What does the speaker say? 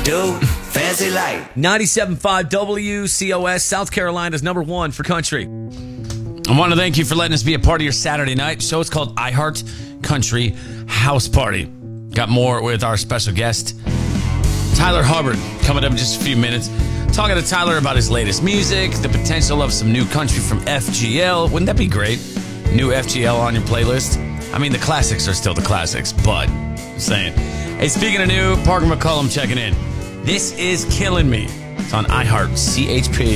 do, fancy like. 97.5 WCOS, South Carolina's #1 for country. I want to thank you for letting us be a part of your Saturday night. Show is called iHeart Country House Party. Got more with our special guest, Tyler Hubbard, coming up in just a few minutes. Talking to Tyler about his latest music, the potential of some new country from FGL. Wouldn't that be great? New FGL on your playlist. I mean, the classics are still the classics, but I'm saying. Hey, speaking of new, Parker McCollum checking in. This is Killing Me. It's on iHeart CHP.